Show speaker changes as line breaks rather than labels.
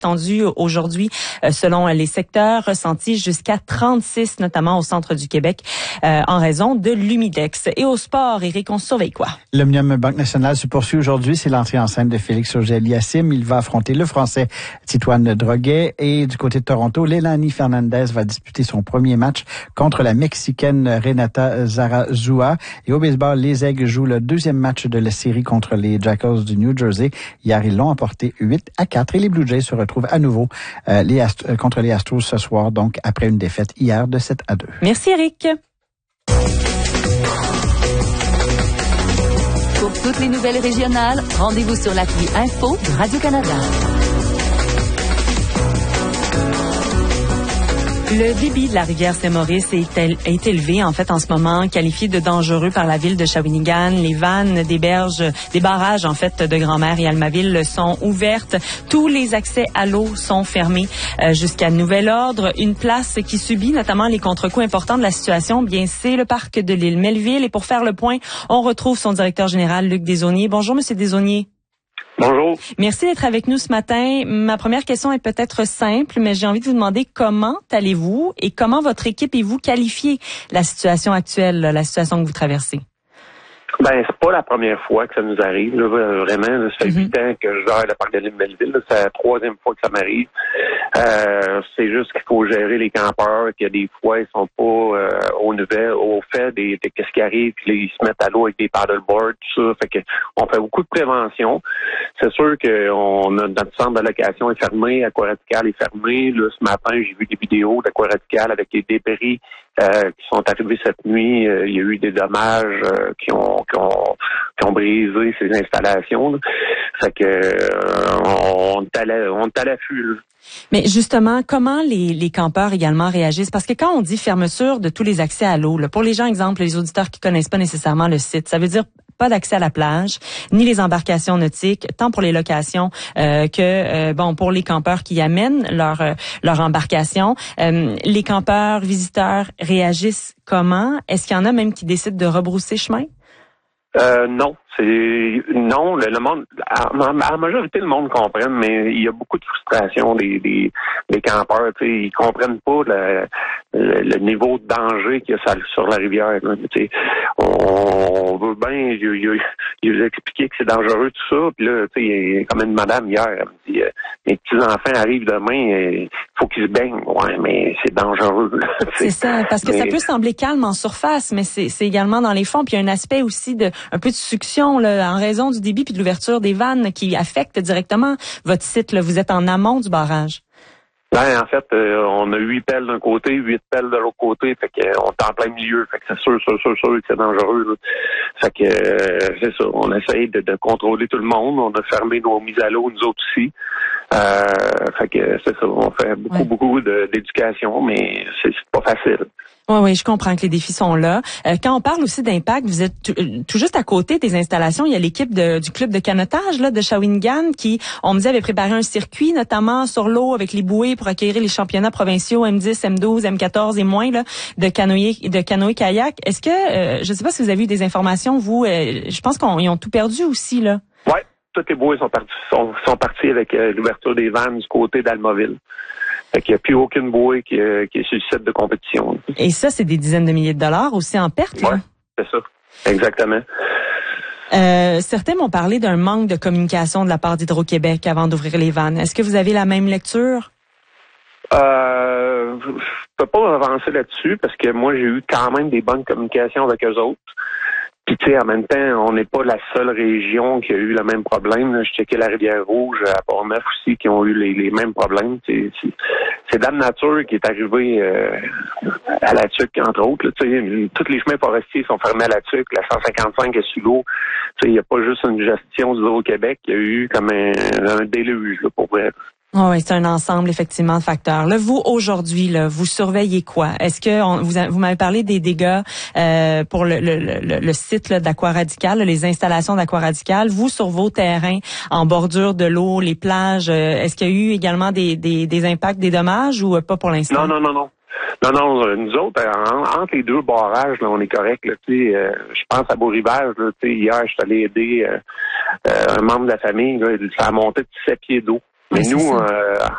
Tendu aujourd'hui, selon les secteurs, ressenti jusqu'à 36, notamment au centre du Québec, en raison de l'humidex. Et au sport, Éric, on surveille quoi?
L'Omnium Banque Nationale se poursuit aujourd'hui. C'est l'entrée en scène de Félix Auger-Aliassime. Il va affronter le Français Titoine Droguet. Et du côté de Toronto, Leilani Fernandez va disputer son premier match contre la Mexicaine Renata Zarazúa. Et au baseball, les Aigles jouent le deuxième match de la série contre les Jackals du New Jersey. Hier, ils l'ont emporté 8-4. Et les Blue Jays se retrouvent à nouveau contre les Astros ce soir, donc après une défaite hier de 7-2.
Merci, Éric.
Pour toutes les nouvelles régionales, rendez-vous sur l'appli Info de Radio-Canada.
Le débit de la rivière Saint-Maurice est élevé, en fait, en ce moment, qualifié de dangereux par la ville de Shawinigan. Les vannes des barrages, en fait, de Grand-Mère et Almaville sont ouvertes. Tous les accès à l'eau sont fermés jusqu'à nouvel ordre. Une place qui subit notamment les contre-coups importants de la situation, bien, c'est le parc de l'île Melville. Et pour faire le point, on retrouve son directeur général, Luc Desaulniers. Bonjour, Monsieur Desaulniers.
Bonjour.
Merci d'être avec nous ce matin. Ma première question est peut-être simple, mais j'ai envie de vous demander comment allez-vous et comment votre équipe et vous qualifiez la situation actuelle, la situation que vous traversez?
Ben, c'est pas la première fois que ça nous arrive, là, vraiment. Là, ça fait 8 ans que je gère le parc de l'île Melville. C'est la 3e fois que ça m'arrive. C'est juste qu'il faut gérer les campeurs, qu'il y a des fois, ils sont pas au fait de qu'est-ce qui arrive, puis là, ils se mettent à l'eau avec des paddleboards, tout ça. Fait que on fait beaucoup de prévention. C'est sûr qu'on a notre centre de location est fermé, Aquaradical est fermé. Là, ce matin, j'ai vu des vidéos d'Aquaradical avec les débris qui sont arrivés cette nuit. Il y a eu des dommages qui ont brisé ces installations. Là. Fait que on est à l'affût. Là.
Mais justement, comment les campeurs également réagissent? Parce que quand on dit fermeture de tous les accès à l'eau, là, pour les gens, exemple, les auditeurs qui connaissent pas nécessairement le site, ça veut dire pas d'accès à la plage, ni les embarcations nautiques, tant pour les locations que pour les campeurs qui amènent leur embarcation. Les campeurs, visiteurs réagissent comment? Est-ce qu'il y en a même qui décident de rebrousser chemin?
Non. Non, le monde, à la majorité, le monde comprend, mais il y a beaucoup de frustration des campeurs. Ils comprennent pas le niveau de danger qu'il y a sur la rivière. Là, on veut bien lui expliquer que c'est dangereux tout ça. Puis là, il y a comme une madame hier, elle me dit mes petits-enfants arrivent demain, il faut qu'ils se baignent. Ouais, mais c'est dangereux.
C'est ça, parce que ça peut sembler calme en surface, mais c'est également dans les fonds. Puis il y a un aspect aussi de un peu de succion là, en raison du débit puis de l'ouverture des vannes qui affecte directement votre site. Là. Vous êtes en amont du barrage.
Ben, en fait, on a 8 pelles d'un côté, 8 pelles de l'autre côté, fait qu'on est en plein milieu, fait que c'est sûr que c'est dangereux. Là. Fait que c'est ça, on essaye de contrôler tout le monde, on a fermé nos mises à l'eau, nous autres aussi. Fait que c'est ça, on fait beaucoup d'éducation, mais c'est pas facile.
Oui, je comprends que les défis sont là. Quand on parle aussi d'impact, vous êtes tout juste à côté des installations. Il y a l'équipe du club de canotage là, de Shawinigan qui, on me dit, avait préparé un circuit, notamment sur l'eau avec les bouées pour accueillir les championnats provinciaux M10, M12, M14 et moins là, de canoë-kayak. Est-ce que, je ne sais pas si vous avez eu des informations, vous, je pense qu'ils ont tout perdu aussi, là.
Oui, toutes les bouées sont parties avec l'ouverture des vannes du côté d'Almaville. Fait qu'il n'y a plus aucune bouée qui est sur le site de compétition.
Et ça, c'est des dizaines de milliers de dollars aussi en perte, là?
Oui, c'est ça. Exactement.
Certains m'ont parlé d'un manque de communication de la part d'Hydro-Québec avant d'ouvrir les vannes. Est-ce que vous avez la même lecture?
Je peux pas avancer là-dessus parce que moi, j'ai eu quand même des bonnes communications avec eux autres. Puis, tu sais, en même temps, on n'est pas la seule région qui a eu le même problème. Là. Je checkais la Rivière-Rouge, à Port-Neuf aussi, qui ont eu les mêmes problèmes. C'est Dame Nature qui est arrivé à la Tuque, entre autres. Là, tous les chemins forestiers sont fermés à la Tuque. La 155 est sous l'eau. Il n'y a pas juste une gestion du Hydro-Québec. Il y a eu comme un déluge, là, pour vrai.
Oui, c'est un ensemble, effectivement, de facteurs. Là, vous, aujourd'hui, là, vous surveillez quoi? Est-ce que vous m'avez parlé des dégâts pour le site d'Aquaradical, les installations d'Aquaradical. Vous, sur vos terrains, en bordure de l'eau, les plages, est-ce qu'il y a eu également des impacts, des dommages ou pas pour l'instant?
Non. Non, nous autres, entre les deux barrages, là, on est correct. Je pense à Beau-Rivage. Là, hier, je suis allé aider un membre de la famille. Là, ça a monté de 7 pieds d'eau. Mais nous,